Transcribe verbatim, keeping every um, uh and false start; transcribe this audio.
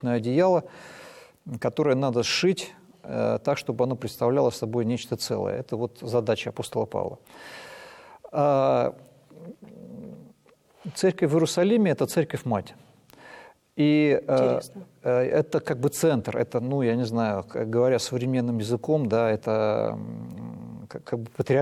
одеяло, которое надо сшить э, так, чтобы оно представляло собой нечто целое. Это вот задача апостола Павла. А церковь в Иерусалиме – это церковь-мать. И э, э, это как бы центр, это, ну, я не знаю, как говоря современным языком, да, это как, как бы патриархия.